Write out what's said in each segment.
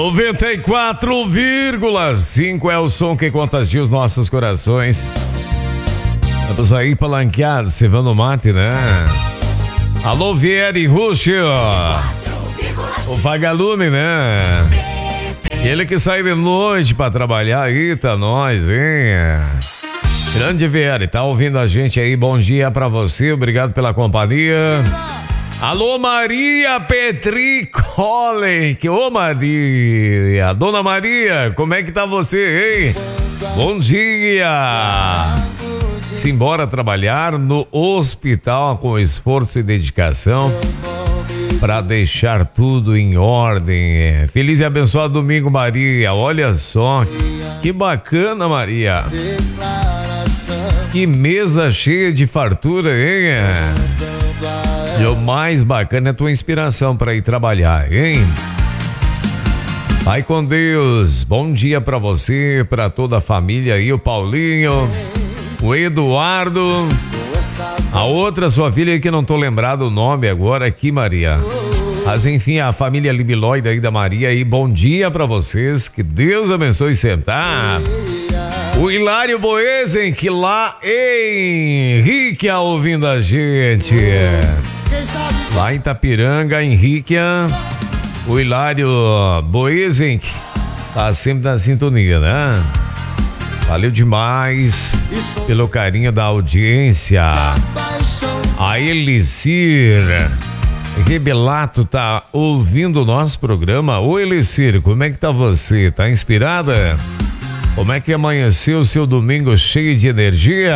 94,5 é o som que contagia os nossos corações. Estamos aí palanqueados, cevando mate, né? Alô, Vieri Ruxo, o vagalume, né? Ele que sai de noite pra trabalhar, eita, nós, hein? Grande Vieri, tá ouvindo a gente aí, bom dia pra você, obrigado pela companhia. Alô, Maria Petricolen, ô Maria, Dona Maria, como é que tá você, hein? Bom dia! Simbora trabalhar no hospital com esforço e dedicação para deixar tudo em ordem. Feliz e abençoado domingo, Maria, olha só, que bacana, Maria. Que mesa cheia de fartura, hein? E o mais bacana é a tua inspiração para ir trabalhar, hein? Vai com Deus. Bom dia para você, para toda a família aí, o Paulinho, o Eduardo, a outra sua filha aí que não tô lembrado o nome agora aqui, Maria. Mas enfim, a família Libiloide aí da Maria aí, bom dia para vocês, que Deus abençoe sempre, tá? O Hilário Boezen, que lá em Henrique ouvindo a gente. Lá em Itapiranga, Henrique, o Hilário Boezen tá sempre na sintonia, né? Valeu demais pelo carinho da audiência. A Elicir Rebelato tá ouvindo o nosso programa. Ô Elicir, como é que tá você? Tá inspirada? Como é que amanheceu o seu domingo cheio de energia?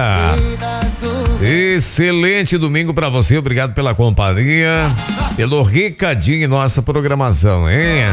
Excelente domingo pra você, obrigado pela companhia, pelo recadinho em nossa programação, hein?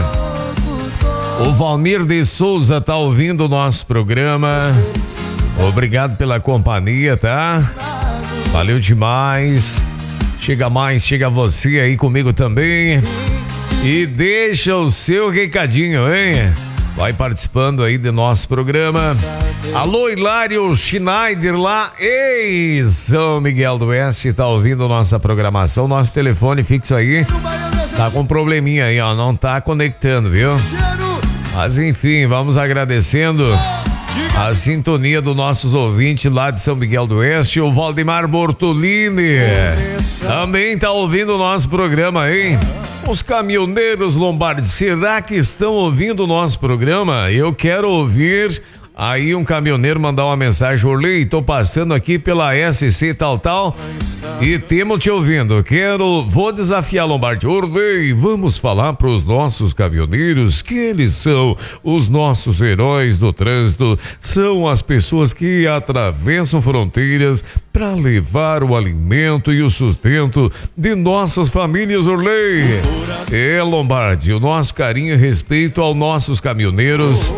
O Valmir de Souza tá ouvindo o nosso programa, obrigado pela companhia, tá? Valeu demais, chega mais, chega você aí comigo também e deixa o seu recadinho, hein? Vai participando aí do nosso programa. Alô, Hilário Schneider lá em São Miguel do Oeste, tá ouvindo nossa programação, nosso telefone fixo aí tá com um probleminha aí, ó, não tá conectando, viu? Mas enfim, vamos agradecendo a sintonia dos nossos ouvintes lá de São Miguel do Oeste. O Valdemar Bortolini também tá ouvindo o nosso programa, hein? Os caminhoneiros Lombardi, será que estão ouvindo o nosso programa? Eu quero ouvir aí um caminhoneiro mandar uma mensagem: Orley, tô passando aqui pela SC tal e temos te ouvindo. Vou desafiar Lombardi. Orley, vamos falar para os nossos caminhoneiros que eles são os nossos heróis do trânsito, são as pessoas que atravessam fronteiras para levar o alimento e o sustento de nossas famílias, Orley. É, Lombardi, o nosso carinho e respeito aos nossos caminhoneiros.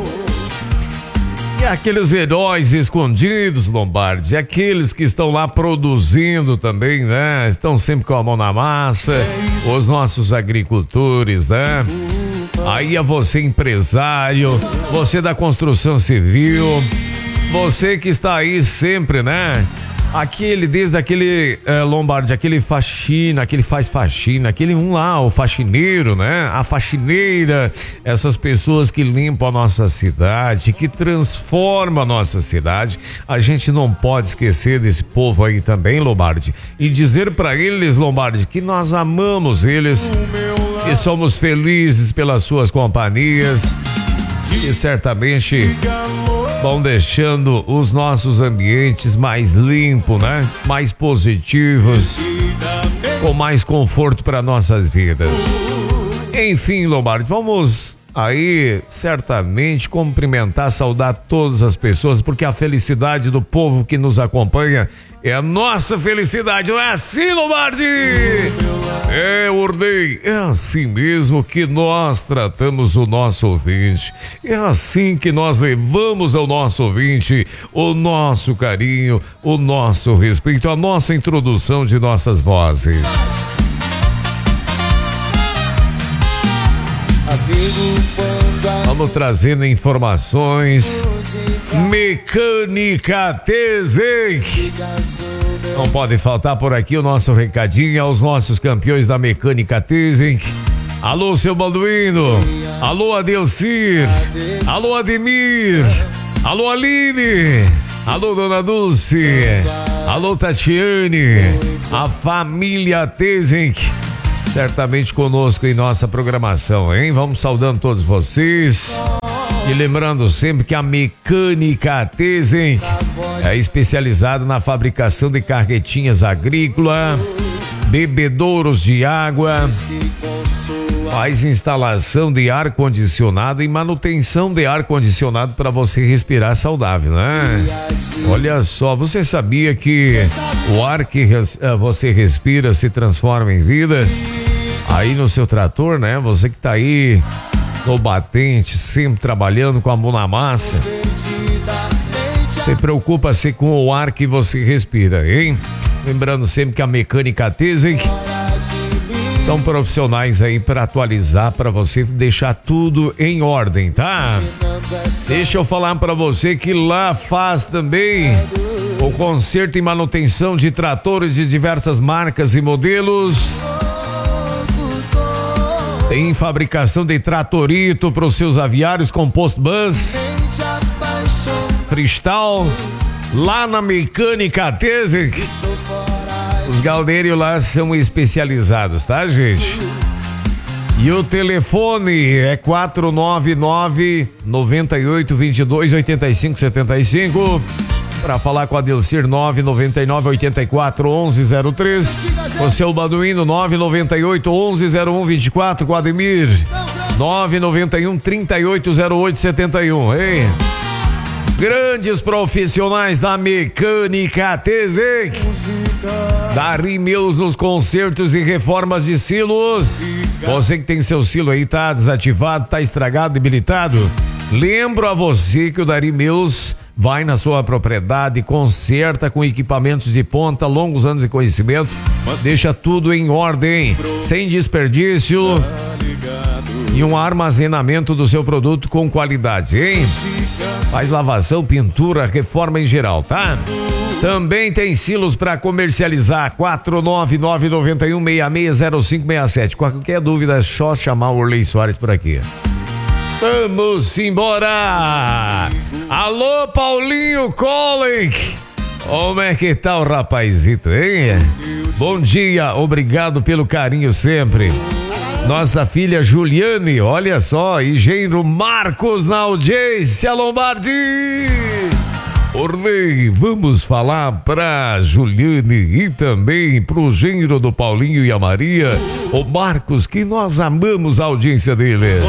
E aqueles heróis escondidos, Lombardi, aqueles que estão lá produzindo também, né? Estão sempre com a mão na massa, os nossos agricultores, né? Aí a você, empresário, você da construção civil, você que está aí sempre, né? Desde aquele Lombardi, aquele faxina, aquele faz faxina, aquele lá, o faxineiro, né? A faxineira, essas pessoas que limpam a nossa cidade, que transformam a nossa cidade. A gente não pode esquecer desse povo aí também, Lombardi, e dizer para eles, Lombardi, que nós amamos eles e somos felizes pelas suas companhias e certamente vão deixando os nossos ambientes mais limpos, né? Mais positivos, com mais conforto para nossas vidas. Enfim, Lombardi, vamos aí certamente cumprimentar, saudar todas as pessoas, porque a felicidade do povo que nos acompanha é a nossa felicidade, não é assim, Lombardi? É, Urdei, é assim mesmo que nós tratamos o nosso ouvinte, é assim que nós levamos ao nosso ouvinte o nosso carinho, o nosso respeito, a nossa introdução de nossas vozes. Vamos trazendo informações. Mecânica Tezenc. Não pode faltar por aqui o nosso recadinho aos nossos campeões da Mecânica Tezenc. Alô, seu Balduino. Alô, Adelcir. Alô, Ademir. Alô, Aline. Alô, Dona Dulce. Alô, Tatiane. A família Tezenk. Certamente conosco em nossa programação, hein? Vamos saudando todos vocês. E lembrando sempre que a Mecânica Tezenk é especializada na fabricação de carretinhas agrícolas, bebedouros de água, faz instalação de ar-condicionado e manutenção de ar-condicionado para você respirar saudável, né? Olha só, você sabia que o ar que você respira se transforma em vida? Aí no seu trator, né? Você que tá aí no batente, sempre trabalhando com a mão na massa. Você preocupa-se com o ar que você respira, hein? Lembrando sempre que a Mecânica Tezenk são profissionais aí para atualizar, para você deixar tudo em ordem, tá? Deixa eu falar para você que lá faz também o conserto e manutenção de tratores de diversas marcas e modelos. Tem fabricação de tratorito para os seus aviários com post bus, cristal, lá na Mecânica Tezenk. Os galdeiros lá são especializados, tá, gente? E o telefone é 499-9822-8575 para falar com a Delcir 999-84-1103, com o seu Baduíno 998-11-0124, com o Ademir 991-380871, hein? Grandes profissionais da Mecânica Tezenk. Dari Mills nos consertos e reformas de silos. Você que tem seu silo aí, tá desativado, tá estragado, debilitado. Lembro a você que o Dari Mills vai na sua propriedade, conserta com equipamentos de ponta, longos anos de conhecimento, deixa tudo em ordem, sem desperdício e um armazenamento do seu produto com qualidade, hein? Faz lavação, pintura, reforma em geral, tá? Também tem silos para comercializar, 49991660567. Qualquer dúvida é só chamar o Orley Soares por aqui. Vamos embora! Alô, Paulinho Kolenk! Como é que tá o rapazito, hein? Bom dia, obrigado pelo carinho sempre. Nossa filha Juliane, olha só, e genro Marcos na audiência, Lombardi! Orley, vamos falar pra Juliane e também pro genro do Paulinho e a Maria, o Marcos, que nós amamos a audiência deles.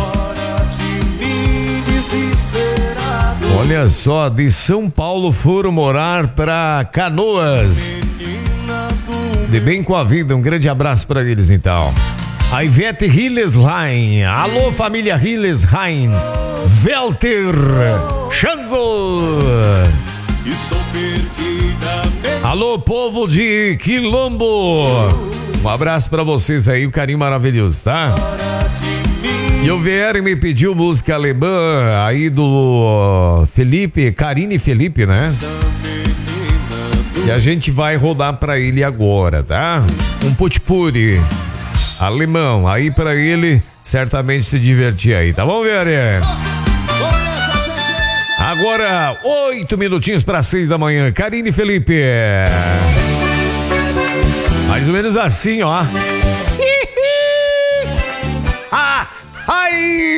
Olha só, de São Paulo foram morar pra Canoas. De bem com a vida, um grande abraço pra eles então. A Ivete Hillesheim, alô família Hillesheim, Welter, Chanzo. Alô povo de Quilombo, um abraço pra vocês aí, um carinho maravilhoso, tá? E o VR me pediu música alemã aí do Felipe, Karine Felipe, né? E a gente vai rodar pra ele agora, tá? Um putpuri alemão, aí pra ele certamente se divertir aí, tá bom, VR? Agora, 8 minutinhos para 6 da manhã, Karine Felipe. Mais ou menos assim, ó. Ai!